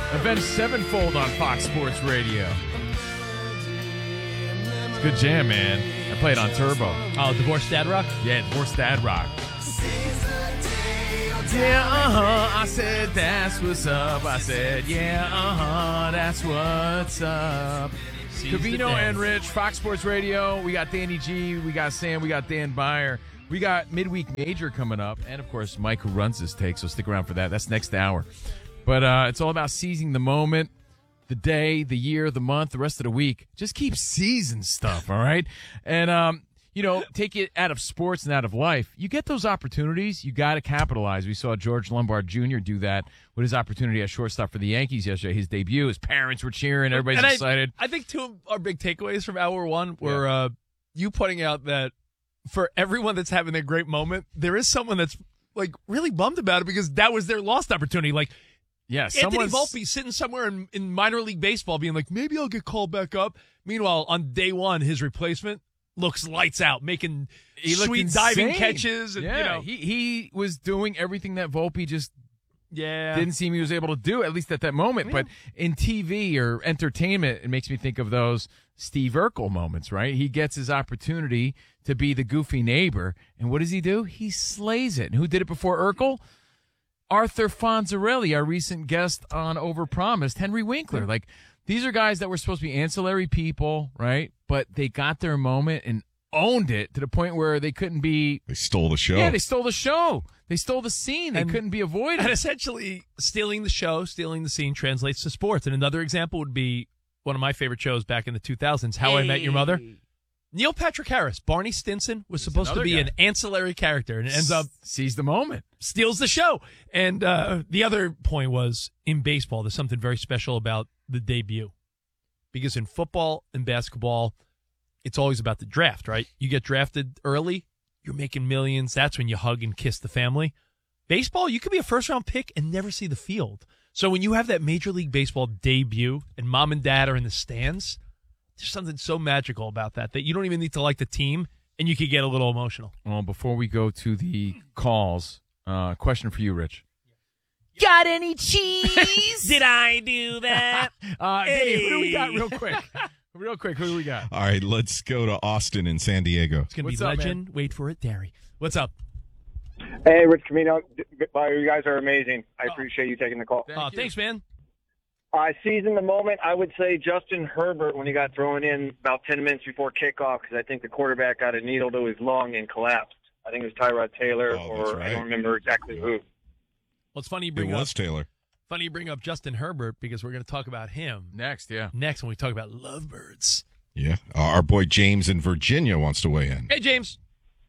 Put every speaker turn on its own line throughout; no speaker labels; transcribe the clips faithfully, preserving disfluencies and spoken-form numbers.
Avenged Sevenfold on Fox Sports Radio. It's a good jam, man. I played on Turbo.
Oh, Divorced Dad Rock?
Yeah, Divorced Dad Rock. Yeah, uh-huh, I said that's what's up. I said, yeah, uh-huh, that's what's up. Covino and Rich, Fox Sports Radio. We got Danny G, we got Sam, we got Dan Byer. We got Midweek Major coming up. And, of course, Mike who runs this take, so stick around for that. That's next hour. But uh, it's all about seizing the moment, the day, the year, the month, the rest of the week. Just keep seizing stuff, all right? And, um, you know, take it out of sports and out of life. You get those opportunities, you got to capitalize. We saw George Lombard Junior do that with his opportunity at shortstop for the Yankees yesterday. His debut, his parents were cheering, everybody's
and
excited.
I, I think two of our big takeaways from hour one were yeah. uh, you pointing out that for everyone that's having a great moment, there is someone that's, like, really bummed about it because that was their lost opportunity. Like,
Yeah,
Anthony Volpe sitting somewhere in, in minor league baseball being like, maybe I'll get called back up. Meanwhile, on day one, his replacement looks lights out, making
he
sweet diving catches. And,
yeah,
you know.
he, he was doing everything that Volpe just
yeah.
didn't seem he was able to do, at least at that moment. Yeah. But in T V or entertainment, it makes me think of those Steve Urkel moments, right? He gets his opportunity to be the goofy neighbor, and what does he do? He slays it. And who did it before Urkel? Arthur Fonzarelli, our recent guest on Overpromised, Henry Winkler. Like, these are guys that were supposed to be ancillary people, right? But they got their moment and owned it to the point where they couldn't be.
They stole the show.
Yeah, they stole the show. They stole the scene. They
and,
couldn't be avoided.
And essentially, stealing the show, stealing the scene translates to sports. And another example would be one of my favorite shows back in the two thousands, How hey. I Met Your Mother. Neil Patrick Harris, Barney Stinson, was He's supposed to be guy. an ancillary character, and it ends up
sees the moment,
steals the show. And uh, the other point was, in baseball, there's something very special about the debut, because in football and basketball, it's always about the draft, right? You get drafted early, you're making millions. That's when you hug and kiss the family. Baseball, you could be a first-round pick and never see the field. So when you have that Major League Baseball debut, and mom and dad are in the stands, there's something so magical about that, that you don't even need to like the team, and you could get a little emotional.
Well, before we go to the calls, uh, question for you, Rich. Got any cheese?
Did I do that?
uh, hey. Danny, who do we got real quick? Real quick, who do we got?
All right, let's go to Austin in San Diego.
It's going to be
up,
legend.
Man?
Wait for it, Derry. What's up?
Hey, Rich Camino. You guys are amazing. I oh. appreciate you taking the call.
Thank oh, thanks, man.
I uh, seizing the moment. I would say Justin Herbert when he got thrown in about ten minutes before kickoff, because I think the quarterback got a needle to his lung and collapsed. I think it was Tyrod Taylor,
oh,
or
right.
I don't remember exactly who.
Well, it's funny you bring
it
up.
was Taylor.
Funny you bring up Justin Herbert, because we're going to talk about him
next. Yeah,
next when we talk about lovebirds.
Yeah, uh, our boy James in Virginia wants to weigh in.
Hey, James.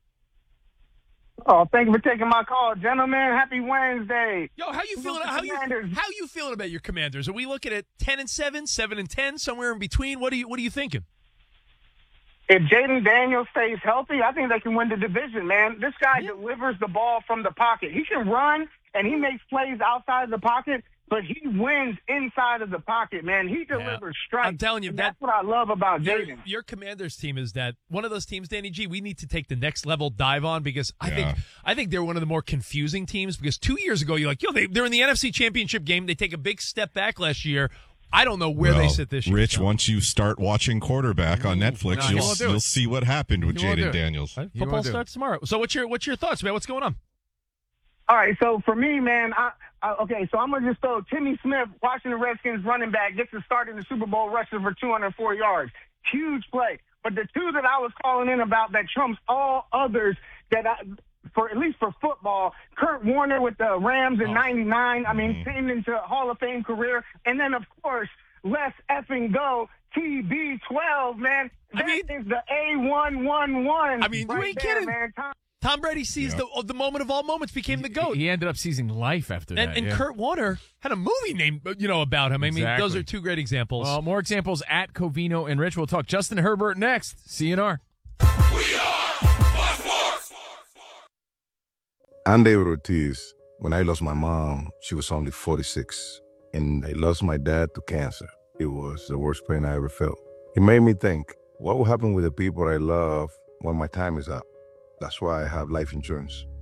Oh, thank you for taking my call, gentlemen. Happy Wednesday.
Yo, how you feeling? How you how you feeling about your Commanders? Are we looking at ten and seven, seven and ten, somewhere in between? What are you What are you thinking?
If Jaden Daniels stays healthy, I think they can win the division, man. This guy yeah. delivers the ball from the pocket. He can run and he makes plays outside of the pocket, but he wins inside of the pocket, man. He delivers yeah. strikes.
I'm telling you, that,
that's what I love about
your,
Jaden.
Your Commanders team is that one of those teams, Danny G, we need to take the next level dive on, because I yeah. think I think they're one of the more confusing teams, because two years ago you're like, yo, they, they're in the N F C Championship game. They take a big step back last year. I don't know where
well,
they sit this year.
Rich, so. once you start watching quarterback on Netflix,
no,
you'll, you'll see what happened with Jaden Daniels.
Right? Football starts tomorrow. So what's your what's your thoughts, man? What's going on?
All right, so for me, man, I, I okay, so I'm going to just throw Timmy Smith, Washington Redskins running back, gets to start in the Super Bowl rushing for two hundred four yards. Huge play. But the two that I was calling in about that trumps all others that I, for at least for football, Kurt Warner with the Rams in ninety-nine, I mean, mm-hmm. came into Hall of Fame career. And then, of course, let's effing go, T B twelve, man. That I mean, is the A one one one.
I mean, right you ain't there, kidding. Man. Tom, Tom Brady sees yeah. the the moment of all moments, became the GOAT.
He ended up seizing life after
and,
that.
And
yeah.
Kurt Warner had a movie name, you know, about him. I mean,
exactly.
those are two great examples.
Well, more examples at Covino and Rich. We'll talk Justin Herbert next. C N R.
We are Fox Sports.
I'm David Ortiz. When I lost my mom, she was only forty-six, and I lost my dad to cancer. It was the worst pain I ever felt. It made me think, what will happen with the people I love when my time is up? That's why I have life insurance.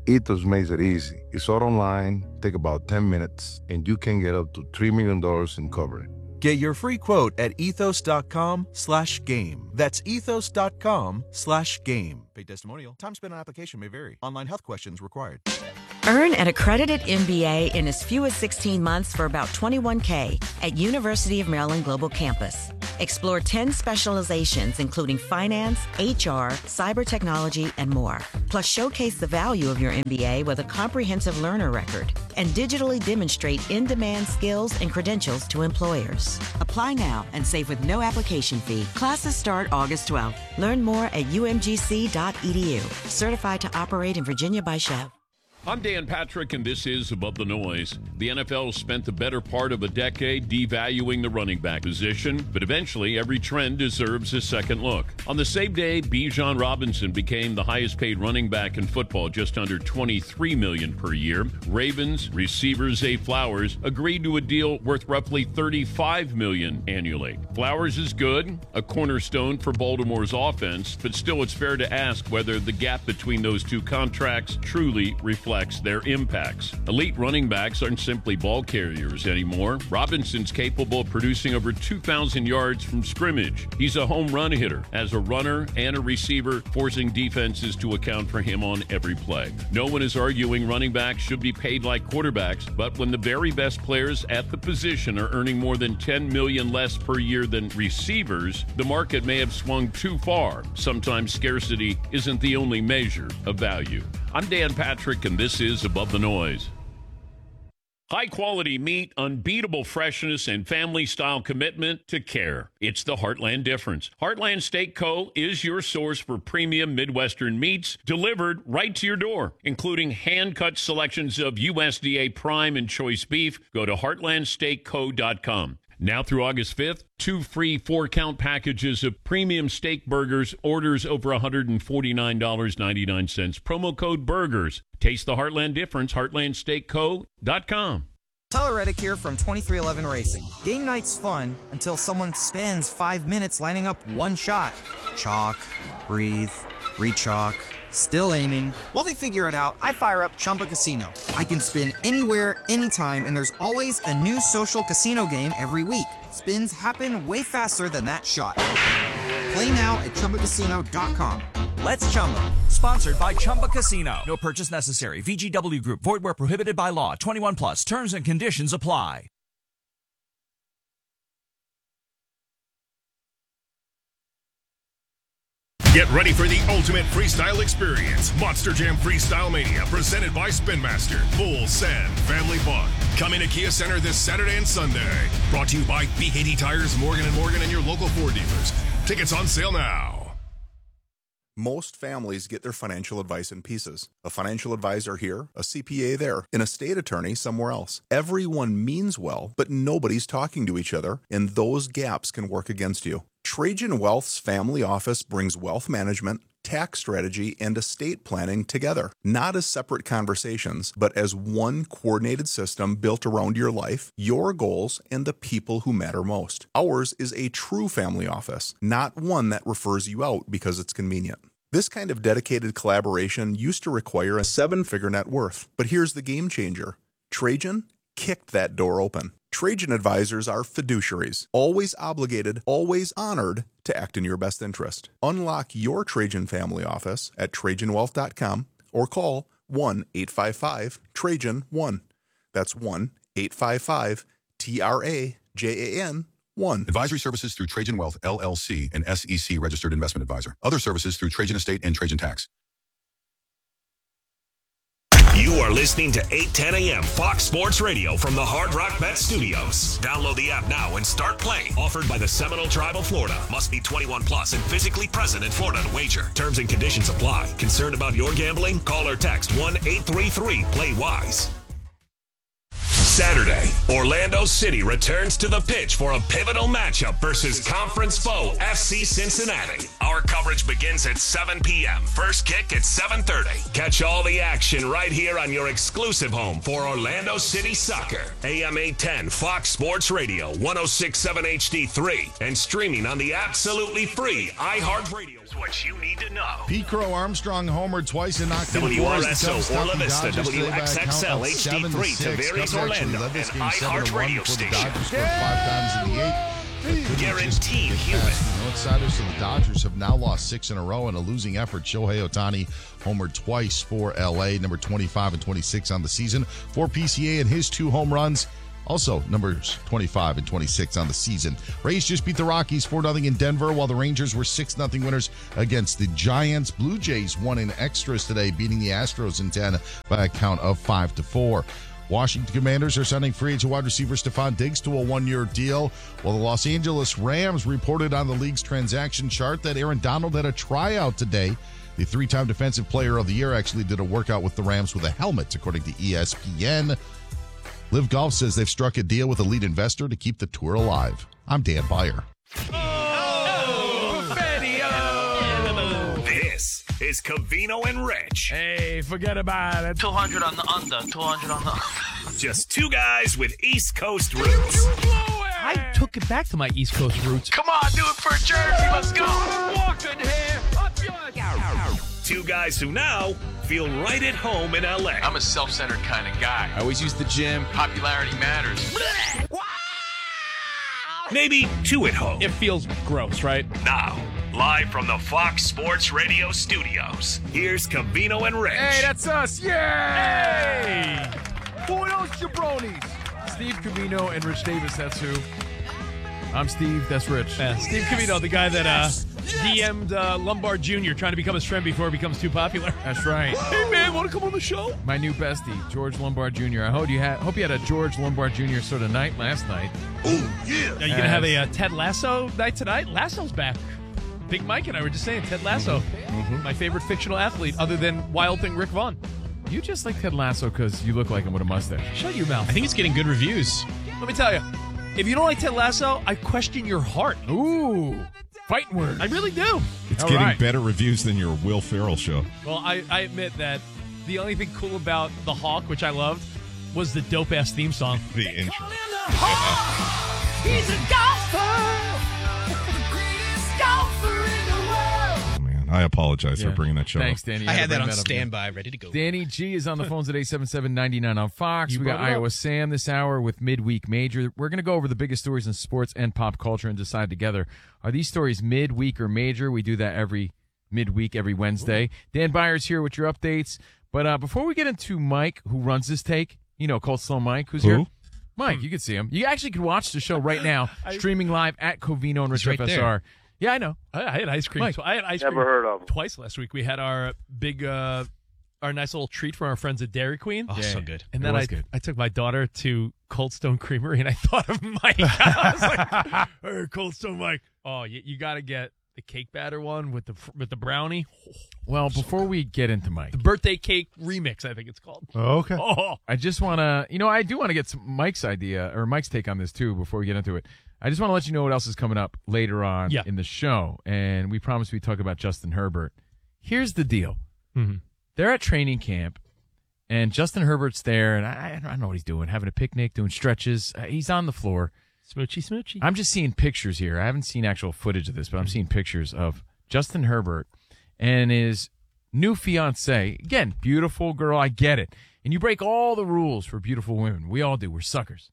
Ethos makes it easy. It's all online, take about ten minutes, and you can get up to three million dollars in coverage.
Get your free quote at ethos.com slash game. That's ethos.com slash game. Paid testimonial. Time spent on application may vary. Online health questions required.
Earn an accredited M B A in as few as sixteen months for about twenty-one thousand dollars at University of Maryland Global Campus. Explore ten specializations, including finance, H R, cyber technology, and more. Plus, showcase the value of your M B A with a comprehensive learner record and digitally demonstrate in-demand skills and credentials to employers. Apply now and save with no application fee. Classes start August twelfth. Learn more at u m g c dot e d u. Certified to operate in Virginia by S C H E V.
I'm Dan Patrick, and this is Above the Noise. The N F L spent the better part of a decade devaluing the running back position, but eventually every trend deserves a second look. On the same day, Bijan Robinson became the highest-paid running back in football, just under twenty-three million dollars per year. Ravens receiver Zay Flowers agreed to a deal worth roughly thirty-five million dollars annually. Flowers is good, a cornerstone for Baltimore's offense, but still it's fair to ask whether the gap between those two contracts truly reflects their impacts. Elite running backs aren't simply ball carriers anymore. Robinson's capable of producing over two thousand yards from scrimmage. He's a home run hitter, as a runner and a receiver, forcing defenses to account for him on every play. No one is arguing running backs should be paid like quarterbacks, but when the very best players at the position are earning more than ten million dollars less per year than receivers, the market may have swung too far. Sometimes scarcity isn't the only measure of value. I'm Dan Patrick, and this is Above the Noise. High-quality meat, unbeatable freshness, and family-style commitment to care. It's the Heartland difference. Heartland Steak Co. is your source for premium Midwestern meats delivered right to your door, including hand-cut selections of U S D A prime and choice beef. Go to heartland steak co dot com. Now through August fifth, two free four-count packages of premium steak burgers, orders over one hundred forty-nine dollars and ninety-nine cents. Promo code BURGERS. Taste the Heartland difference, heartland steak co dot com.
Tyler Reddick here from twenty-three eleven Racing. Game night's fun until someone spends five minutes lining up one shot. Chalk, breathe, re-chalk, still aiming. While they figure it out, I fire up Chumba Casino. I can spin anywhere, anytime, and there's always a new social casino game every week. Spins happen way faster than that shot. Play now at chumba casino dot com.
Let's Chumba. Sponsored by Chumba Casino. No purchase necessary. V G W Group. Void where prohibited by law. twenty-one plus. Terms and conditions apply.
Get ready for the ultimate freestyle experience. Monster Jam Freestyle Mania, presented by Spin Master. Full send family fun. Coming to Kia Center this Saturday and Sunday. Brought to you by B K T Tires, Morgan and Morgan, and your local Ford dealers. Tickets on sale now.
Most families get their financial advice in pieces. A financial advisor here, a C P A there, an estate attorney somewhere else. Everyone means well, but nobody's talking to each other, and those gaps can work against you. Trajan Wealth's family office brings wealth management, tax strategy, and estate planning together, not as separate conversations, but as one coordinated system built around your life, your goals, and the people who matter most. Ours is a true family office, not one that refers you out because it's convenient. This kind of dedicated collaboration used to require a seven-figure net worth, but here's the game changer. Trajan kicked that door open. Trajan advisors are fiduciaries, always obligated, always honored to act in your best interest. Unlock your Trajan family office at trajan wealth dot com or call one eight five five Trajan one. That's one eight five five T R A J A N one.
Advisory services through Trajan Wealth, L L C, an S E C registered investment advisor. Other services through Trajan Estate and Trajan Tax.
You are listening to eight ten a.m. Fox Sports Radio from the Hard Rock Bet Studios. Download the app now and start playing. Offered by the Seminole Tribe of Florida. Must be twenty-one plus and physically present in Florida to wager. Terms and conditions apply. Concerned about your gambling? Call or text one eight three three play wise. Saturday, Orlando City returns to the pitch for a pivotal matchup versus conference foe F C Cincinnati. Our coverage begins at seven p.m. First kick at seven thirty. Catch all the action right here on your exclusive home for Orlando City Soccer. A M eight ten Fox Sports Radio, one oh six point seven H D three, and streaming on the absolutely free iHeartRadio. What you need to know.
Pete Crow Armstrong homered twice and knocked
W R S O,
in
Orla Vista, W X X L, H D three, Tavares, Orlando, and iHeart Radio Station.
Dodgers scored five times in the eighth.
Guaranteed human.
Outsiders, so the Dodgers have now lost six in a row in a losing effort. Shohei Ohtani homered twice for L A, number twenty-five and twenty-six on the season. For P C A and his two home runs, also numbers twenty-five and twenty-six on the season. Rays just beat the Rockies four nothing in Denver, while the Rangers were six nothing winners against the Giants. Blue Jays won in extras today, beating the Astros in ten by a count of five to four. Washington Commanders are signing free agent wide receiver Stephon Diggs to a one-year deal, while the Los Angeles Rams reported on the league's transaction chart that Aaron Donald had a tryout today. The three-time Defensive Player of the Year actually did a workout with the Rams with a helmet, according to E S P N. Live Golf says they've struck a deal with a lead investor to keep the tour alive. I'm Dan Byer.
Oh, Buffetio.
This is Covino and Rich.
Hey, forget about it.
two hundred on the under, two hundred on the under.
Just two guys with East Coast roots.
I took it back to my East Coast roots.
Come on, do it for Jersey. Let's go.
Walking here. Up yours.
Two guys who now feel right at home in L A.
I'm a self-centered kind of guy. I always use the gym. Popularity matters.
Maybe two at home.
It feels gross, right?
Now, live from the Fox Sports Radio studios, here's Covino and Rich.
Hey, that's us. Yay! Hey. Boy, those jabronis. Steve Covino and Rich Davis, that's who. I'm Steve, that's Rich.
Yeah, Steve Covino, the guy that uh, D M'd uh, Lombard Junior trying to become his friend before he becomes too popular.
That's right.
Hey, man, want to come on the show?
My new bestie, George Lombard Junior I hope you had, hope you had a George Lombard Junior sort of night last night.
Oh, yeah. Are you going to have a uh, Ted Lasso night tonight? Lasso's back. Big Mike and I were just saying, Ted Lasso,
Mm-hmm.
my favorite fictional athlete other than Wild Thing Rick Vaughn.
You just like Ted Lasso because you look like him with a mustache.
Shut your mouth.
I think it's getting good reviews.
Let me tell you, if you don't like Ted Lasso, I question your heart.
Ooh, fighting words.
I really do.
It's
All
getting
right.
better reviews than your Will Ferrell show.
Well, I, I admit that the only thing cool about The Hawk, which I loved, was the dope-ass theme song.
The intro.
He's a golfer, the greatest golfer in the world.
Man, I apologize
Yeah.
for bringing that show
Thanks,
up.
Danny.
I
You
had
to
that
bring
on
up
standby, ready to go.
Danny G is on the phones at eight seven seven, nine nine on Fox.
You
we got
brought it up.
Iowa Sam this hour with Midweek Major. We're going to go over the biggest stories in sports and pop culture and decide together, are these stories midweek or major? We do that every midweek, every Wednesday. Dan Byers here with your updates. But uh, before we get into Mike, who runs this take, you know, Cold Slow Mike, who's
Who?
here. Mike, you can see him. You actually can watch the show right now, streaming live at Covino and Rich
He's right
F S R.
there.
Yeah, I know.
I, I had ice cream.
Mike.
Tw- I had ice
Never
cream
heard of him.
twice last week. We had our big, uh, our nice little treat from our friends at Dairy Queen.
Oh,
Yeah.
so good.
And
It
then
was
I,
good.
I took my daughter to Cold Stone Creamery, and I thought of Mike. I was like, hey, Cold Stone Mike. Oh, you, you got to get the cake batter one with the with the brownie.
Well, before we get into Mike,
The birthday cake remix, I think it's called.
Okay.
Oh,
I just want to, you know, I do want to get some Mike's idea or Mike's take on this too before we get into it. I just want to let you know what else is coming up later on
Yeah.
in the show. And we promised we'd talk about Justin Herbert. Here's the deal.
Mhm.
They're at training camp, and Justin Herbert's there, and I, I don't know what he's doing, having a picnic, doing stretches. Uh, he's on the floor.
smoochy, smoochy.
I'm just seeing pictures here. I haven't seen actual footage of this, but I'm seeing pictures of Justin Herbert and his new fiance. Again, beautiful girl. I get it. And you break all the rules for beautiful women. We all do. We're suckers.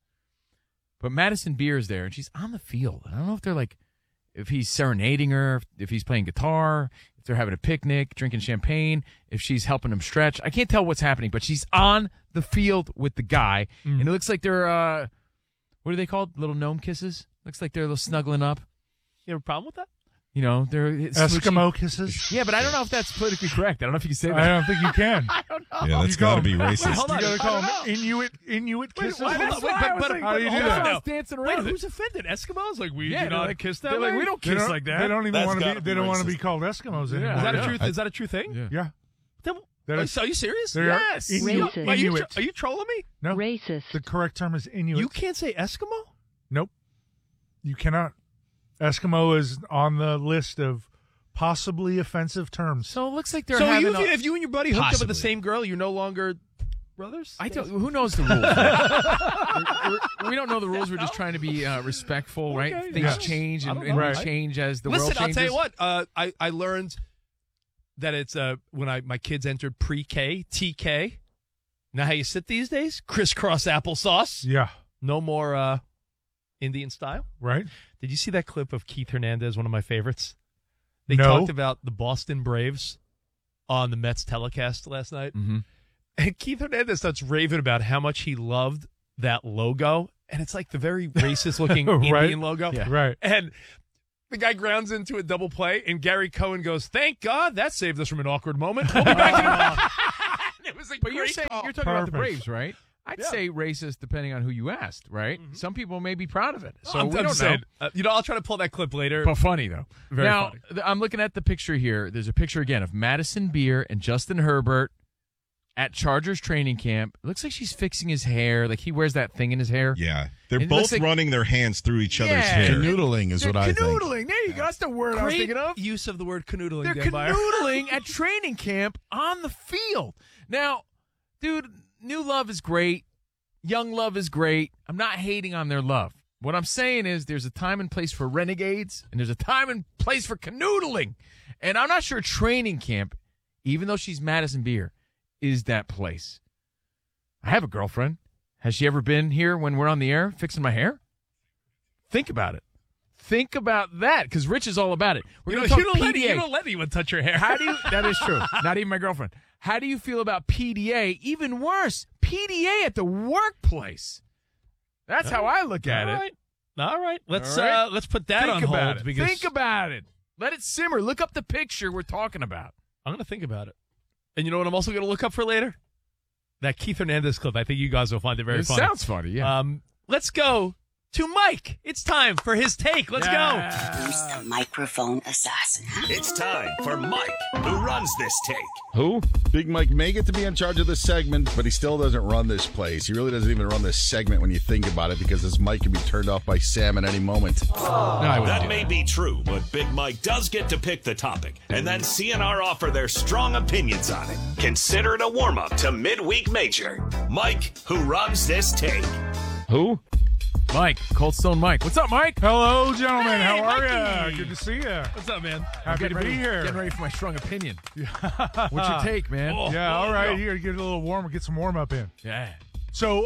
But Madison Beer is there, and she's on the field. I don't know if they're like, if he's serenading her, if he's playing guitar, if they're having a picnic, drinking champagne, if she's helping him stretch. I can't tell what's happening, but she's on the field with the guy,
Mm.
and it looks like they're, uh, what are they called? Little gnome kisses? Looks like they're a little snuggling up.
You have a problem with that?
You know, they're it's
Eskimo
smoochy.
kisses?
Yeah, but I don't know if that's politically correct. I don't know if you can say that.
I don't think you can.
I don't know.
Yeah, that's
You
got to
go-
be
Wait,
racist.
hold on.
You gotta
I
call
don't
them
know.
Inuit Inuit kisses.
wait,
Hold on,
that's
wait,
why
but-
I was
but-
like,
how do you do
hold
that?
on, I
No.
was dancing
Wait,
around.
who's offended? Eskimos? Like, we
Yeah,
do
they're
not
like-
kiss
they're
that
like,
way?
we don't
They
kiss
don't,
like that.
They don't even
That's
want to
gotta
be.
be
They don't want to
racist.
be called Eskimos
Yeah.
anymore.
Is that a
Yeah.
truth? Is that a true thing?
Yeah.
Yeah.
Then
That
Are
is,
you serious?
they are
Yes.
Inuit.
Are you,
Inuit.
tr- are you trolling me?
No.
Racist.
The correct term is Inuit.
You can't say Eskimo?
Nope. You cannot. Eskimo is on the list of possibly offensive terms.
So it looks like they're
So
having
you,
a-
if you and your buddy hooked up with the
Possibly.
same girl, you're no longer brothers?
I don't. Who knows the rules? We're- we're- we don't know the rules. We're just trying to be uh, respectful, right?
Okay,
Things
yeah.
change,
I
and,
don't
and
know.
we
Right.
change as the
Listen,
world
I'll
changes.
tell you what. Uh, I I learned that it's uh when I my kids entered pre-K, T K. Now how you sit these days? Crisscross applesauce.
Yeah.
No more uh, Indian style.
Right.
Did you see that clip of Keith Hernandez? One of my favorites. They
No.
talked about the Boston Braves on the Mets telecast last night.
Mm-hmm.
And Keith Hernandez starts raving about how much he loved that logo. And it's like the very racist-looking
Right.
Indian logo.
Yeah. Right.
And the guy grounds into a double play, and Gary Cohen goes, thank God that saved us from an awkward moment. We'll be back in a It was a
But you're
great
saying
call.
you're talking about the
Perfect.
Braves, right? I'd
Yeah.
say racist depending on who you asked, right? Some people may be proud of it, so
I'm,
we
I'm
don't
just saying,
know.
uh, you know, I'll try to pull that clip later.
But funny though.
Very
now
funny.
th- I'm looking at the picture here. There's a picture again of Madison Beer and Justin Herbert at Chargers training camp. It looks like she's fixing his hair. Like he wears that thing in his hair.
Yeah. They're
It looks
both
like-
running their hands through each other's
Yeah.
hair.
Canoodling is
They're
what I think.
canoodling. There you go. That's the word I was
Great
thinking of.
use of the word canoodling.
They're
Dan Byer.
canoodling at training camp on the field. Now, dude, new love is great. Young love is great. I'm not hating on their love. What I'm saying is there's a time and place for renegades, and there's a time and place for canoodling. And I'm not sure training camp, even though she's Madison Beer, is that place. I have a girlfriend. Has she ever been here when we're on the air fixing my hair? Think about it. Think about that, because Rich is all about it. We're
You
going
don't,
to
you,
talk
don't let,
P D A.
you don't let anyone touch your hair.
How do you? That is true. Not even my girlfriend. How do you feel about P D A? Even worse, P D A at the workplace. That's how I look at
All
it.
right. All right. Let's
All right?
uh, let's put that
Think
on
about
hold
it.
because
Think about it. Let it simmer. Look up the picture we're talking about.
I'm going to think about it. And you know what I'm also going to look up for later? That Keith Hernandez clip. I think you guys will find it very
It
funny.
sounds funny, yeah.
Um, let's go to Mike. It's time for his take. Let's
Who's the microphone assassin?
It's time for Mike, who runs this take.
Who? Big Mike may get to be in charge of this segment, but he still doesn't run this place. He really doesn't even run this segment when you think about it, because this mic can be turned off by Sam at any moment.
that may be true, but Big Mike does get to pick the topic, and then C N R offer their strong opinions on it. Consider it a warm-up to Midweek Major. Mike, who runs this take.
Who? Mike, Cold Stone Mike. What's up, Mike?
Hello, gentlemen.
Hey,
How are
Mikey.
you? Good to see you.
What's up, man?
I'm
Happy
getting
to be
ready,
here.
Getting ready for my strong opinion. What's your take, man?
Oh,
yeah, all
oh,
right.
no.
Here, get a little warm. Get some warm up in.
Yeah.
So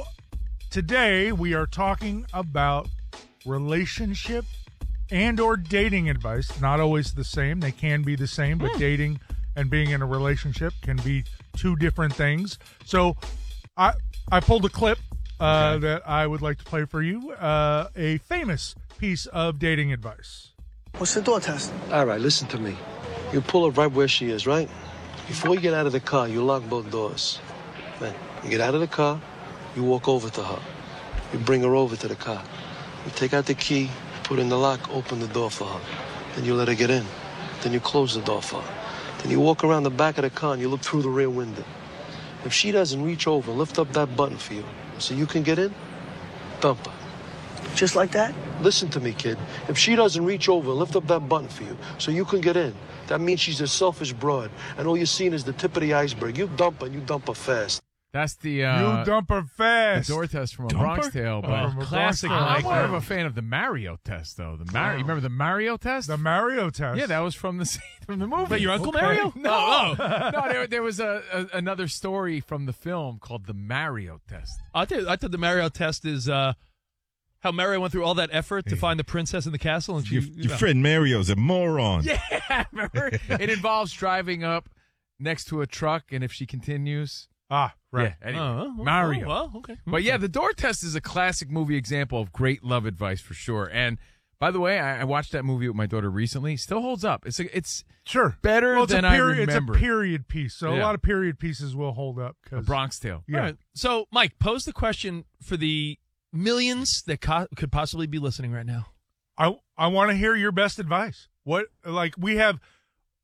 today we are talking about relationship and or dating advice. Not always the same. They can be the same, but dating and being in a relationship can be two different things. So I I pulled a clip uh,
Okay.
that I would like to play for you. Uh, a famous piece of dating advice.
What's the door test? All right, listen to me. You pull her right where she is, right? Before you get out of the car, you lock both doors. Then you get out of the car, you walk over to her. You bring her over to the car. You take out the key, put in the lock, open the door for her. Then you let her get in. Then you close the door for her. Then you walk around the back of the car and you look through the rear window. If she doesn't reach over, lift up that button for you so you can get in, dump her. Just like that? Listen to me, kid. If she doesn't reach over and lift up that button for you so you can get in, that means she's a selfish broad, and all you're seeing is the tip of the iceberg. You dump her, and you dump her fast.
That's the uh,
you dump her fast.
the door test from a
Dump
Bronx
her?
Tale.
Oh,
But
from a
classic.
Bronx Tale.
I'm more of
Oh.
a fan of the Mario test, though. The Mario. You remember the Mario test?
The Mario test.
Yeah, that was from the from the movie.
But your Uncle
Okay.
Mario?
No,
Oh, oh.
no. There, there was a, a another story from the film called the Mario test.
I thought, I thought the Mario test is uh, how Mario went through all that effort to find the princess in the castle. and she,
Your,
you
your
know.
friend Mario's a moron.
Yeah, remember? It involves driving up next to a truck, and if she continues.
Ah, right.
Yeah, anyway,
Oh, well,
Mario.
well, okay.
But yeah, the door test is a classic movie example of great love advice for sure. And by the way, I, I watched that movie with my daughter recently. Still holds up. It's a, it's
Sure.
better
Well, it's
than
a period,
I remember.
It's a period piece, so a
Yeah.
lot of period pieces will hold up.
A
'cause-
Bronx Tale.
Yeah.
All right. So, Mike, pose the question for the millions that co- could possibly be listening right now.
I I want to hear your best advice. What like we have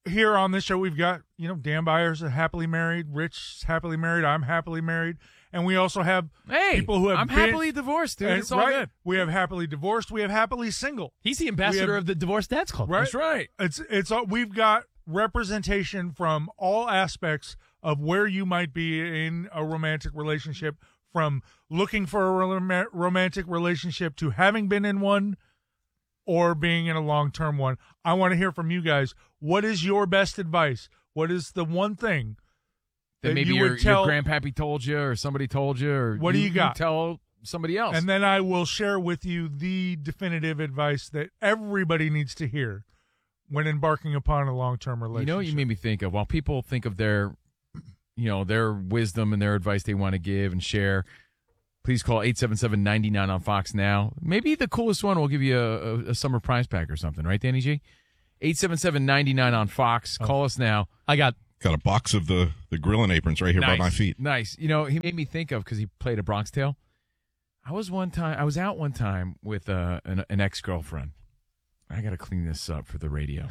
here on this show, we've got, you know, Dan Byers happily married, Rich happily married, I'm happily married, and we also have
Hey,
people who have
I'm
been,
happily divorced, dude.
and-
It's all
right?
good.
We have happily divorced. We have happily single.
He's the ambassador
We have-
of the Divorced Dads Club.
Right?
That's right.
It's it's all, we've got representation from all aspects of where you might be in a romantic relationship, from looking for a rom- romantic relationship to having been in one or being in a long-term one. I want to hear from you guys. What is your best advice? What is the one thing
That
that
maybe
you
your,
would tell?
your grandpappy told you, or somebody told you, or
What do you got?
tell somebody else.
And then I will share with you the definitive advice that everybody needs to hear when embarking upon a long-term relationship.
You know what you made me think of? While people think of their, you know, their wisdom and their advice they want to give and share, please call eight seven seven, nine nine on Fox now. Maybe the coolest one will give you a, a, a summer prize pack or something, right, Danny G? eight seven seven, nine nine on Fox.
Oh.
Call us now.
I got
Got a box of the, the grilling aprons right here
nice.
by my feet.
Nice. You know, he made me think of, because he played a Bronx Tale. I was one time, I was out one time with uh, an, an ex-girlfriend. I got to clean this up for the radio.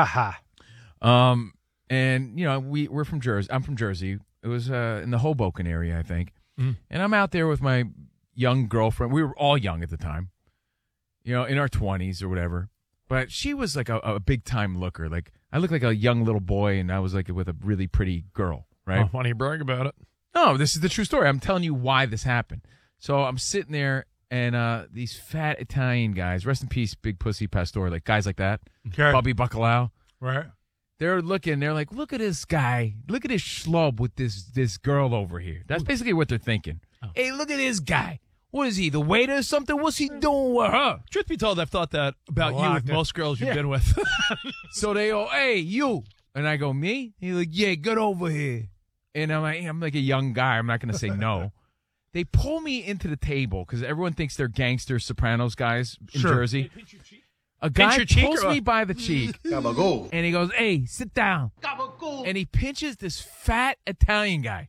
um, and, you know, we, we're from Jersey. I'm from Jersey. It was uh, in the Hoboken area, I think.
Mm.
And I'm out there with my young girlfriend. We were all young at the time, you know, in our twenties or whatever. But she was like a, a big-time looker. Like, I looked like a young little boy, and I was like with a really pretty girl, right?
Oh, why don't you brag about it?
No, this is the true story. I'm telling you why this happened. So I'm sitting there, and uh, these fat Italian guys, rest in peace, Big Pussy Pastore, like guys like that,
Okay.
Bobby Bacalao,
Right.
they're looking, they're like, look at this guy, look at this schlub with this this girl over here. That's basically what they're thinking.
Oh.
Hey, look at this guy. What is he, the waiter or something? What's he doing with her?
Truth be told, I've thought that about
A
you
lot,
with
yeah.
most girls you've
Yeah.
been with.
So they go, hey, you. And I go, me? He's like, yeah, get over here. And I'm like, I'm like a young guy. I'm not going to say no. They pull me into the table because everyone thinks they're gangster Sopranos guys in
Sure.
Jersey. A
Pinch
guy
your cheek
pulls
or
me
what?
by the cheek, and he goes, hey, sit down. And he pinches this fat Italian guy.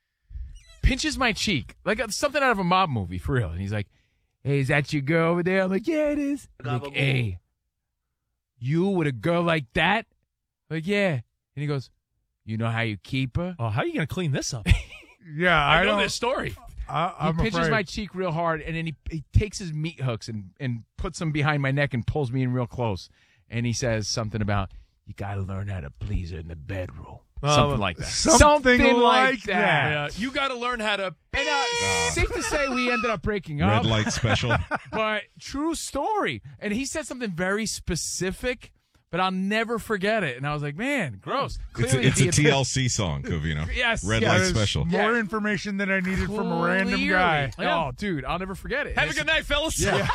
Pinches my cheek. Like uh, something out of a mob movie, for real. And he's like, hey, is that your girl over there? I'm like, yeah, it is. He's like, hey, you with a girl like that? I'm like, yeah. And he goes, you know how you keep her?
Oh, how are you going to clean this up?
Yeah, I,
I know
don't.
this story.
I,
He
I'm
pinches
afraid.
my cheek real hard, and then he, he takes his meat hooks and, and puts them behind my neck and pulls me in real close. And he says something about, you got to learn how to please her in the bedroom.
Oh,
something like that.
something like that.
Yeah, you got to learn how to.
And, uh, safe to say we ended up breaking up.
Red light special.
But true story. And he said something very specific, but I'll never forget it. And I was like, man, gross.
It's a,
Clearly
it's a
the-
T L C song, Covino.
Yes,
Red
yes.
light
That is
special.
More
Yeah.
information than I needed from a random
Clearly.
guy.
Oh, dude, I'll never forget it.
Have a good night, fellas.
Yeah.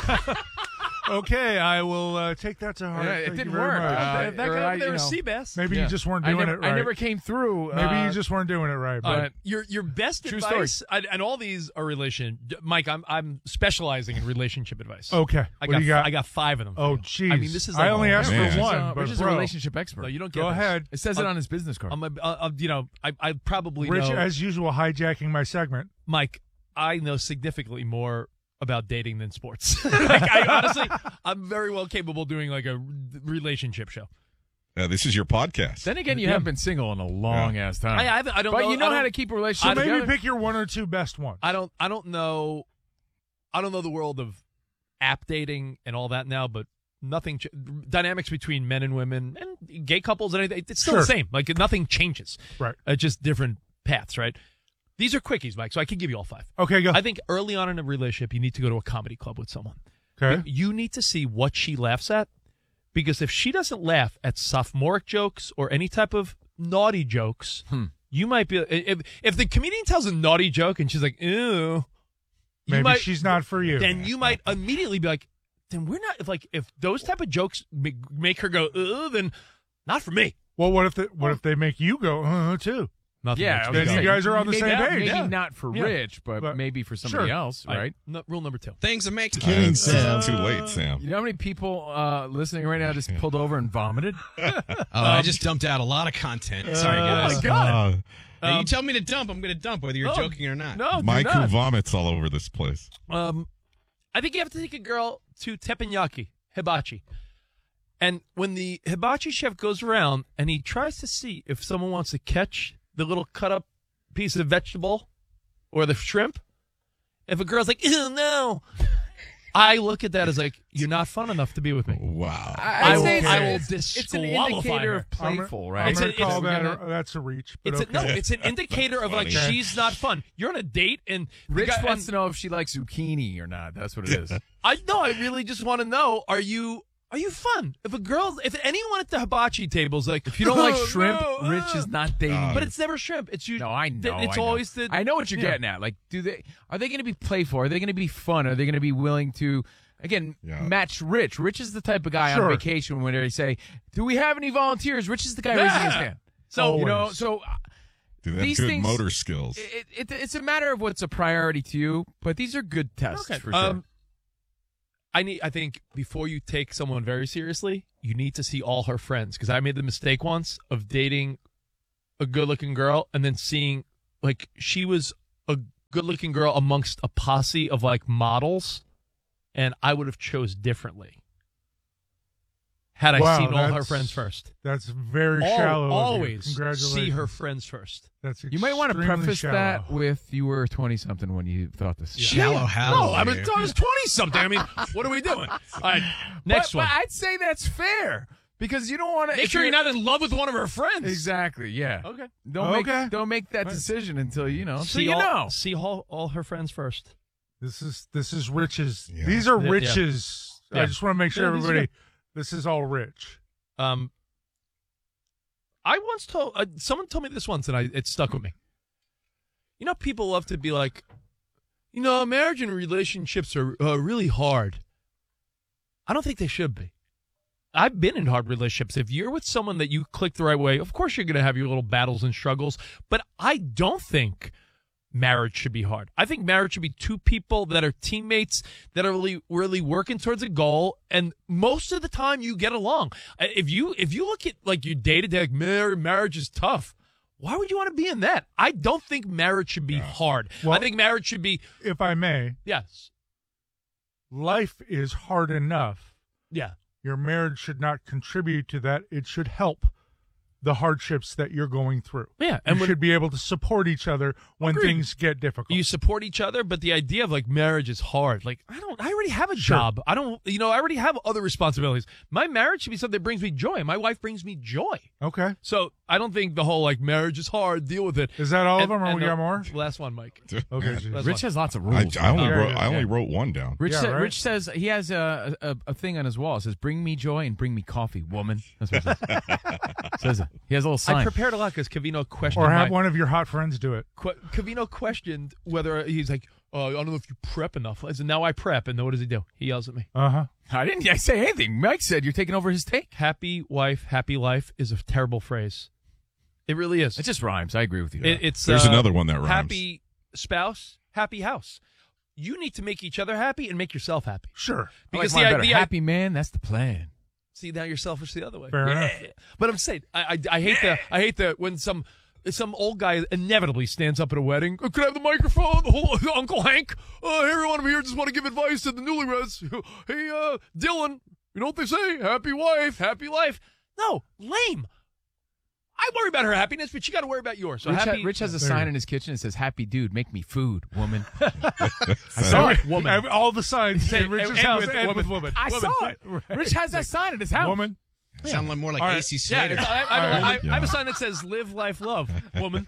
Okay, I will uh, take that to heart.
Yeah, it
Thank
didn't
you very
work.
much.
Uh,
that guy
or
over
I,
there
you
is
know,
sea bass.
Maybe
Yeah.
you just weren't
I
doing
never,
it right.
I never came through.
Maybe
uh,
you just weren't doing it right.
Uh,
But
your your best
True
advice, and, and all these are relation. Mike, I'm I'm specializing in relationship advice.
okay,
I
what
got,
do you got?
I got five of them. for
Oh,
you.
jeez.
I mean, this is.
I
like-
only asked
man.
for one,
Uh,
but
Rich is a
bro,
relationship expert.
No, you don't get
go
this.
ahead.
It says it on his business card.
I'm a, uh, uh, you know, I I probably
Rich,
know,
as usual, hijacking my segment.
Mike. I know significantly more about dating than sports. like, I honestly, I'm very well capable of doing like a relationship show.
Uh, this is your podcast.
Then again, you haven't been single in a long ass time.
I, I, haven't- I don't
but
know.
you know
I
how
don't-
to keep a
So
relationship
maybe
together.
pick your one or two best ones.
I don't. I don't know. I don't know the world of app dating and all that now, but nothing. Ch- dynamics between men and women and gay couples and anything. It's still
Sure.
the same. Like nothing changes.
Right.
Uh, just different paths. Right. These are quickies, Mike. So I can give you all five.
Okay, go.
I think early on in a relationship, you need to go to a comedy club with someone.
Okay.
You need to see what she laughs at, because if she doesn't laugh at sophomoric jokes or any type of naughty jokes,
Hmm.
you might be. If if the comedian tells a naughty joke and she's like, "Ew," you
Maybe
might,
she's not for you.
then you might immediately be like, "Then we're not." If like if those type of jokes make, make her go, "Ugh," then not for me.
Well, what if the, what if they make you go uh, too?
Nothing
Yeah,
makes
I
me
was
Then
go.
gonna
you
say,
guys are on the
maybe
same
not-
page.
Maybe
Yeah.
not for
Yeah.
Rich, but,
But-
maybe for somebody
sure.
else,
I-
right?
no, rule number two.
Things that make
Uh,
Sam.
Too late, Sam.
You know how many people uh, listening right now just pulled over and vomited?
Oh, I just dumped out a lot of content. Sorry,
Oh
guys.
my god!
Uh,
Hey, you
Um,
tell me to dump, I'm going to dump, whether you're
no,
joking or not.
No, do
Mike who
not.
vomits all over this place.
Um, I think you have to take a girl to teppanyaki, hibachi. And when the hibachi chef goes around and he tries to see if someone wants to catch the little cut up piece of vegetable or the shrimp, if a girl's like, ew, no, I look at that as like, you're not fun enough to be with me.
Wow.
I,
I will,
say
I will
it's, it's an
disqualify
indicator
her.
of playful,
I'm,
right?
I'm
It's
going
a-
to call
it's
that
gonna-
a, that's a reach. But
It's
okay.
a, no, it's an indicator of like
funny.
she's not fun. You're on a date and the
Rich
guy-
wants
and
to know if she likes zucchini or not. That's what it is.
I no, I really just want to know: Are you are you fun? If a girl, if anyone at the hibachi table is like,
If you don't like
"Oh,
shrimp,
no,
Rich
uh,"
is not dating you.
but it's never shrimp. It's usually
No, I know.
It's
I know.
always the.
I know what you're
yeah.
getting at. Like, do they? Are they going to be playful? Are they going to be fun? Are they going to be willing to, again,
Yeah.
match Rich? Rich is the type of guy
Sure.
on vacation when they say, "Do we have any volunteers?" Rich is the guy raising his
Yeah.
hand.
So
you know,
Always.
so uh,
Do they have
these
good
things-
motor skills?
it, it, it's a matter of what's a priority to you. But these are good tests
Okay.
for sure.
Um, I need. I think before you take someone very seriously, you need to see all her friends. Because I made the mistake once of dating a good-looking girl and then seeing like she was a good-looking girl amongst a posse of like models, and I would have chose differently had I
Wow,
seen all her
that's-
friends first.
That's very
Al-
shallow. of you.
Always
Congratulations.
see her friends first.
That's
you might want to
extremely
preface
shallow.
that with you were twenty something when you thought this.
Shallow how?
No, I was, I was twenty something. I mean, what are we doing? All right, next
but,
one.
But I'd say that's fair because you don't want to
Make sure you're not in love with one of her friends.
Exactly. Yeah.
Okay.
Don't
Okay.
make don't make that
Right.
decision until you know. Until
See
you
all,
know.
See all, all her friends first.
This is this is Rich's.
Yeah.
These are
Yeah, yeah.
Rich's.
Yeah.
I just want to make sure
Yeah, these are
everybody.
good.
This is all Rich.
Um, I once told uh, someone told me this once, and I it stuck with me. You know, people love to be like, you know, marriage and relationships are uh, really hard. I don't think they should be. I've been in hard relationships. If you're with someone that you click the right way, of course you're going to have your little battles and struggles. But I don't think marriage should be hard. I think marriage should be two people that are teammates that are really, really working towards a goal, and most of the time you get along. If you if you look at like your day to day, like mar- marriage is tough. Why would you want to be in that? I don't think marriage should be hard.
Well-
I think marriage should be
If I may,
yes,
life is hard enough.
yeah.
Your marriage should not contribute to that. It should help the hardships that you're going through.
Yeah,
and
and
you
when-
should be able to support each other when
Agreed.
things get difficult.
You support each other, but the idea of like marriage is hard. Like I don't, I already have a
Sure.
job. I don't, you know, I already have other responsibilities. My marriage should be something that brings me joy. My wife brings me joy.
Okay.
So I don't think the whole like marriage is hard. Deal with it.
Is that all of
And-
them, or
and
we
the
got more?
Last one, Mike.
Okay. geez.
Last
Rich
one.
has lots of
I,
rules.
I only
Yeah,
wrote.
yeah,
I only
yeah.
wrote one down.
Rich,
Yeah,
said,
right.
Rich says he has a, a a thing on his wall. It says, "Bring me joy and bring me coffee, woman." That's what it says. says it. He has a little sign.
I prepared a lot because Cavino questioned.
Or have
my-
one of your hot friends do it.
Qu- Cavino questioned whether he's like, oh, I don't know if you prep enough. I said, now I prep, and then what does he do? He yells at me.
Uh huh.
I didn't I say anything. Mike said you're taking over his take.
Happy wife, happy life is a terrible phrase. It really is.
It just rhymes. I agree with you.
It, it's
There's
uh,
another one that rhymes.
Happy spouse, happy house. You need to make each other happy and make yourself happy.
Sure.
Because
I like
the,
mine better.
the
happy man, that's the plan.
see now you're selfish the other way.
Fair enough.
But I'm saying I I, I hate the I hate the when some some old guy inevitably stands up at a wedding. "Oh, could I have the microphone? Oh, Uncle Hank. Uh, hey, everyone, I'm here. Just want to give advice to the newlyweds. Hey, uh, Dylan. You know what they say? Happy wife, happy life. No, lame. I worry about her happiness, but you got to worry about yours. So
Rich,
happy.
ha- Rich has a
There
sign
you
in his kitchen that says, "Happy dude, make me food, woman."
I
saw it.
Woman.
All the signs in Rich's
and
house
with
and
woman.
with woman.
I
Woman.
saw it. Rich has that sign in his house.
Woman.
Sound like more like
All right.
A C
Yeah,
Slater.
it's- I, I,
All
I,
right.
I, I have a sign that says "Live, Life, Love." Woman.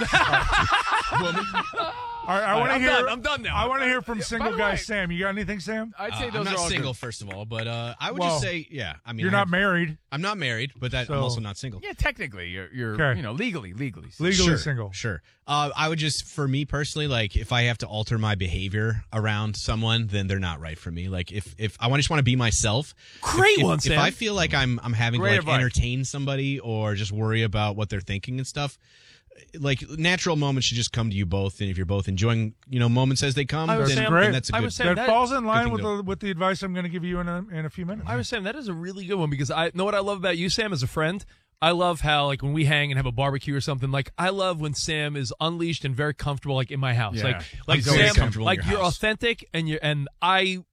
Woman.
All right, I
All
want
right,
to
I'm
hear.
done. I'm done now.
I want to hear from
By
single
the
guy
way-
Sam. You got anything, Sam?
I'd say
Uh,
those
I'm
are
not
all
single,
good.
first of all, but uh, I would
Well,
just say, yeah. I mean,
You're
I
not
have-
married.
I'm not married, but that,
So-
I'm also not single.
Yeah, technically, you're you're
Okay.
you know legally legally.
Legally
sure,
single.
Sure. Uh, I would just, for me personally, like if I have to alter my behavior around someone, then they're not right for me. Like if, if I just want to be myself.
Great
if, if-
one,
If
Sam.
I feel like I'm I'm having
Great
to like
advice.
entertain somebody or just worry about what they're thinking and stuff, like natural moments should just come to you both, and if you're both enjoying, you know, moments as they come,
I was
then,
saying-
then
Great.
that's a
I
good.
was saying
That,
that-
falls in line
thing
with
to-
the, with the advice I'm going to give you in a, in a few minutes.
I was saying that is a really good one because I know what I love about you, Sam, as a friend. I love how like when we hang and have a barbecue or something. Like I love when Sam is unleashed and very comfortable, like in my house.
Yeah.
Like like
He's always
Sam,
comfortable in
like
your
you're
house.
authentic and you are and I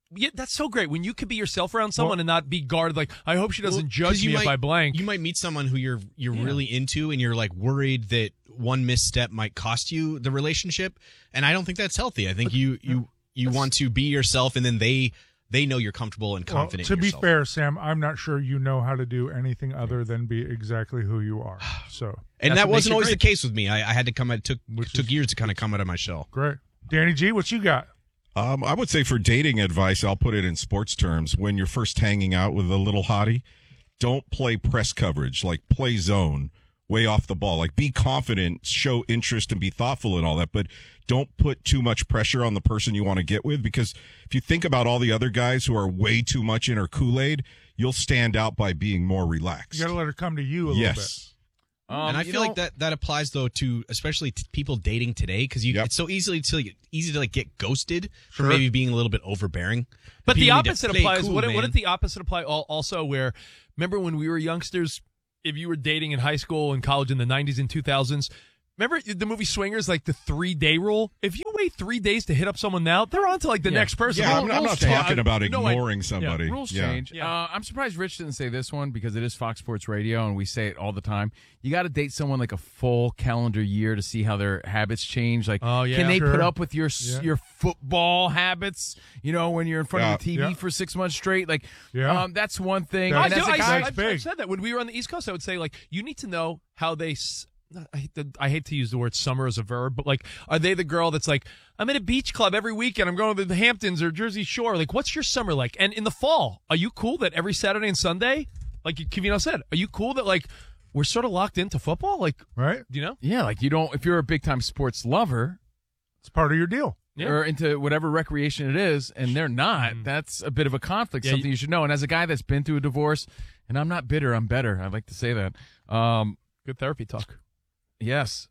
Yeah, that's so great when you could be yourself around someone
Well-
and not be guarded. Like, I hope she doesn't
Well,
judge
'cause you
me
might,
if I blank.
You might meet someone who you're you're
Yeah.
really into, and you're like worried that one misstep might cost you the relationship. And I don't think that's healthy. I think you you you want to be yourself, and then they they know you're comfortable and
Well,
confident.
to
in
be
yourself.
fair, Sam, I'm not sure you know how to do anything other than be exactly who you are. So,
and
That's
that
what makes
wasn't
you
always
great.
the case with me. I, I had to come. It took took years to kind of come out of my shell.
Great, Danny G, what you got?
Um, I would say for dating advice, I'll put it in sports terms. When you're first hanging out with a little hottie, don't play press coverage, like play zone, way off the ball. Like be confident, show interest, and be thoughtful and all that, but don't put too much pressure on the person you want to get with, because if you think about all the other guys who are way too much in her Kool-Aid, you'll stand out by being more relaxed.
You got to let her come to you a little bit.
Yes.
Um,
and I
you
feel
know-
like that that applies though to especially to people dating today, because you it's so easily to easy to like get ghosted for
Sure.
maybe being a little bit overbearing.
But the
People need to
opposite
play
applies.
cool,
what, if, what
man.
if the opposite apply al- also where, remember when we were youngsters, if you were dating in high school and college in the nineties and two thousands, remember the movie Swingers, like the three-day rule? If you wait three days to hit up someone now, they're on to like the
Yeah.
next person.
Yeah, I'm not, I'm not talking about
No, I-
ignoring somebody.
Yeah, rules
Yeah.
change. Uh, I'm surprised Rich didn't say this one because it is Fox Sports Radio and we say it all the time. You got to date someone like a full calendar year to see how their habits change. Like,
Oh, yeah.
can they
Sure.
put up with your s
Yeah.
your football habits? You know, when you're in front
Yeah.
of the T V
Yeah.
for six months straight. Like,
Yeah.
um, that's one thing.
I,
And
do,
as a
I,
guy-
I, I said that when we were on the East Coast. I would say like you need to know how they. s- I hate, to, I hate to use the word summer as a verb, but like, are they the girl that's like, I'm at a beach club every weekend. I'm going to the Hamptons or Jersey Shore. Like, what's your summer like? And in the fall, are you cool that every Saturday and Sunday, like Kavino said, are you cool that like we're sort of locked into football? Like,
right?
You know?
Yeah, like you don't. If you're a big time sports lover,
it's part of your deal.
Yeah.
Or into whatever recreation it is, and they're not. That's a bit of a conflict.
Yeah,
something
you-
you should know. And as a guy that's been through a divorce, and I'm not bitter, I'm better. I'd like to say that. Um,
Good therapy talk.
Yes.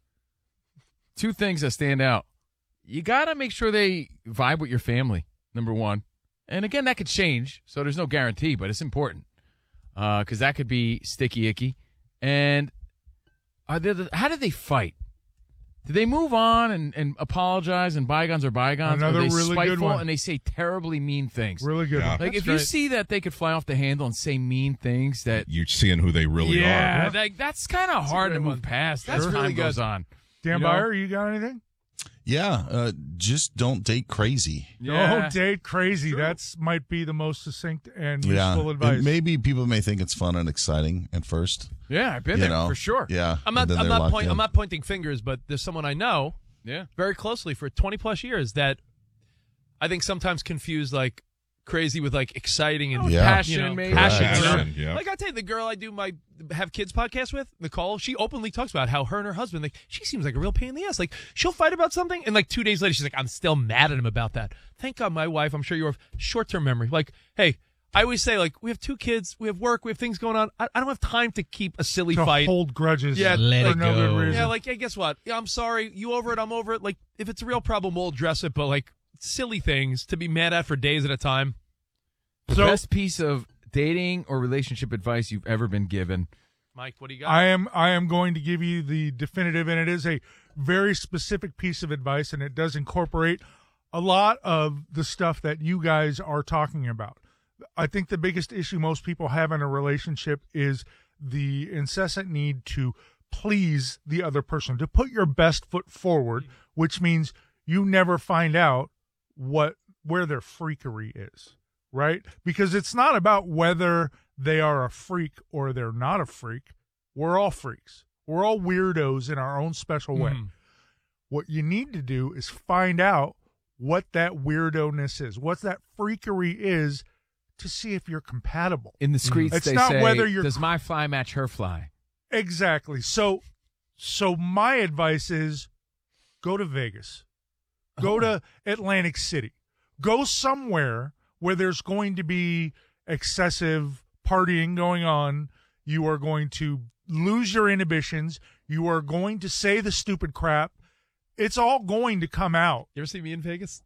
Two things that stand out. You got to make sure they vibe with your family, number one. And again, that could change, so there's no guarantee, but it's important because that could be sticky icky. And are they the, how did they fight? Did they move on and, and apologize and bygones are bygones?
Another
are they
really good
spiteful
one.
and they say terribly mean things?
Really good.
Yeah.
one.
Like
That's
if you
great.
see that they could fly off the handle and say mean things that
You're seeing who they really
yeah,
are.
like that's kind of hard to move past. That's
Sure.
really
Really
good. Goes
good.
on.
Dan
You know?
Byer, you got anything?
Yeah, uh, just don't date crazy.
Don't date crazy. That's might be the most succinct and
Yeah,
useful
and
advice.
maybe people may think it's fun and exciting at first.
Yeah, I've been
You
there
know?
for sure.
Yeah,
I'm
and
not.
then
I'm
they're
not
locked
point,
in.
I'm not pointing fingers, but there's someone I know.
Yeah.
Very closely for twenty plus years that I think sometimes confuse like crazy with like exciting and
Yeah.
Passion,
you know,
maybe.
passion.
Passion, yeah.
Like I tell you, the girl I do my have kids podcast with, Nicole, she openly talks about how her and her husband, like she seems like a real pain in the ass. Like she'll fight about something, and like two days later, she's like, I'm still mad at him about that. Thank God my wife, I'm sure you have short term memory. Like, hey. I always say, like, we have two kids, we have work, we have things going on. I, I don't have time to keep a silly
to
fight.
hold grudges
Yeah,
Let
for
it
no
go.
good reason.
Yeah, like, hey, guess what? Yeah, I'm sorry. You over it, I'm over it. Like, if it's a real problem, we'll address it. But, like, silly things to be mad at for days at a time.
The
So-
best piece of dating or relationship advice you've ever been given.
Mike, what do you got?
I am I am going to give you the definitive, and it is a very specific piece of advice, and it does incorporate a lot of the stuff that you guys are talking about. I think the biggest issue most people have in a relationship is the incessant need to please the other person, to put your best foot forward, which means you never find out what where their freakery is, right? Because it's not about whether they are a freak or they're not a freak. We're all freaks. We're all weirdos in our own special way.
Mhm.
What you need to do is find out what that weirdo-ness is, what that freakery is, to see if you're compatible.
In the streets,
It's
they
not
say,
whether you're
does my fly match her fly?
Exactly. So, so my advice is go to Vegas, go to Atlantic City, go somewhere where there's going to be excessive partying going on. You are going to lose your inhibitions. You are going to say the stupid crap. It's all going to come out,
You ever see me in Vegas?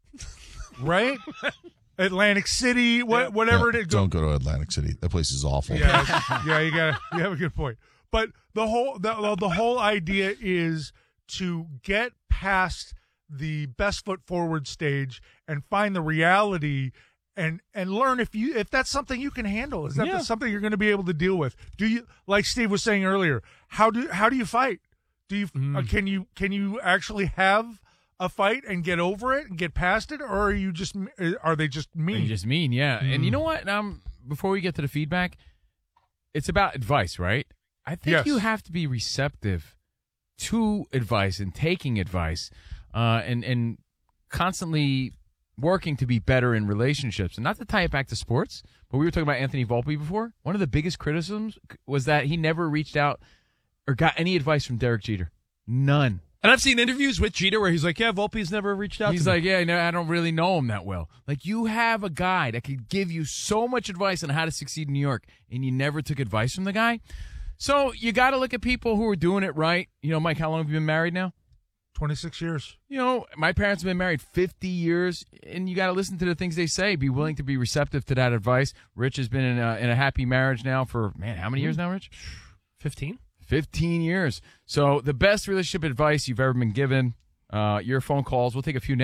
right? Atlantic City, what, whatever
Yeah,
it is. Go-
don't go to Atlantic City. That place is awful.
Yeah, yeah, you got you have a good point. But the whole the, the whole idea is to get past the best foot forward stage and find the reality and and learn if you if that's something you can handle. Is that
Yeah.
something you're going to be able to deal with? Do you, like Steve was saying earlier, how do how do you fight? Do you
Mm.
uh, can you can you actually have a fight and get over it and get past it, or are you just are they just mean?
They just mean, yeah. And you know what? Um, before we get to the feedback, it's about advice, right? I think
Yes.
you have to be receptive to advice and taking advice, uh, and and constantly working to be better in relationships. And not to tie it back to sports, but we were talking about Anthony Volpe before. One of the biggest criticisms was that he never reached out or got any advice from Derek Jeter. None.
And I've seen interviews with Jeter where he's like, yeah, Volpe's never reached out
He's
to me.
like, yeah, no, I don't really know him that well. Like, you have a guy that could give you so much advice on how to succeed in New York, and you never took advice from the guy. So you got to look at people who are doing it right. You know, Mike, how long have you been married now?
twenty-six years.
You know, my parents have been married fifty years, and you got to listen to the things they say. Be willing to be receptive to that advice. Rich has been in a, in a happy marriage now for, man, how many years now, Rich?
fifteen
fifteen years. So the best relationship advice you've ever been given, uh, your phone calls. We'll take a few now.